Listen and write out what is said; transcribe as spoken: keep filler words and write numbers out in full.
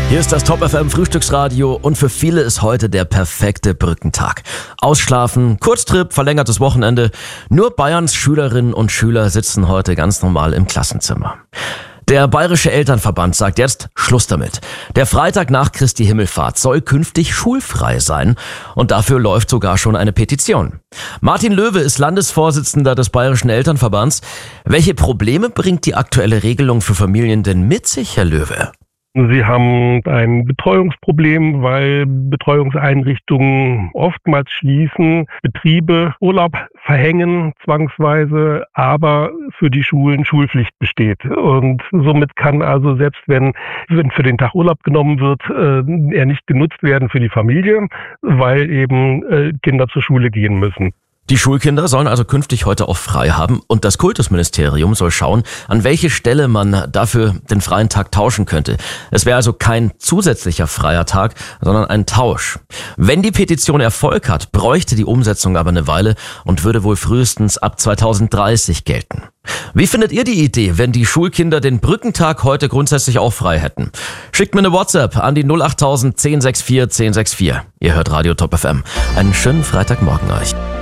Hier ist das Top F M Frühstücksradio und für viele ist heute der perfekte Brückentag. Ausschlafen, Kurztrip, verlängertes Wochenende. Nur Bayerns Schülerinnen und Schüler sitzen heute ganz normal im Klassenzimmer. Der Bayerische Elternverband sagt jetzt Schluss damit. Der Freitag nach Christi Himmelfahrt soll künftig schulfrei sein und dafür läuft sogar schon eine Petition. Martin Löwe ist Landesvorsitzender des Bayerischen Elternverbands. Welche Probleme bringt die aktuelle Regelung für Familien denn mit sich, Herr Löwe? Sie haben ein Betreuungsproblem, weil Betreuungseinrichtungen oftmals schließen, Betriebe Urlaub verhängen zwangsweise, aber für die Schulen Schulpflicht besteht. Und somit kann also selbst wenn, wenn für den Tag Urlaub genommen wird, äh, er nicht genutzt werden für die Familie, weil eben äh, Kinder zur Schule gehen müssen. Die Schulkinder sollen also künftig heute auch frei haben und das Kultusministerium soll schauen, an welche Stelle man dafür den freien Tag tauschen könnte. Es wäre also kein zusätzlicher freier Tag, sondern ein Tausch. Wenn die Petition Erfolg hat, bräuchte die Umsetzung aber eine Weile und würde wohl frühestens ab zweitausenddreißig gelten. Wie findet ihr die Idee, wenn die Schulkinder den Brückentag heute grundsätzlich auch frei hätten? Schickt mir eine WhatsApp an die null acht null null null eins sechs vier eins null sechs vier. Ihr hört Radio Top F M. Einen schönen Freitagmorgen euch.